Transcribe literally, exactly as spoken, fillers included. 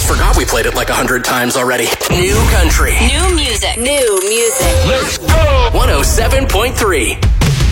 forgot we played it like a hundred times already. New country. New music. New music. Let's go! one oh seven point three.